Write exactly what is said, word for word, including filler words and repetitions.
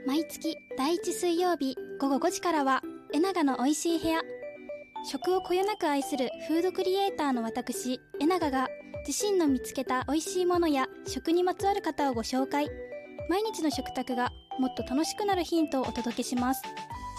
毎月だいいち水曜日午後ごじからはえながのおいしい部屋。食をこよなく愛するフードクリエイターの私えながが自身の見つけたおいしいものや食にまつわる方をご紹介。毎日の食卓がもっと楽しくなるヒントをお届けします。